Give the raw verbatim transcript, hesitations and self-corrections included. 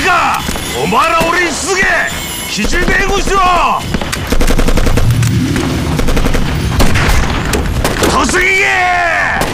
か。お前ら俺に続け。基準で援護しろ。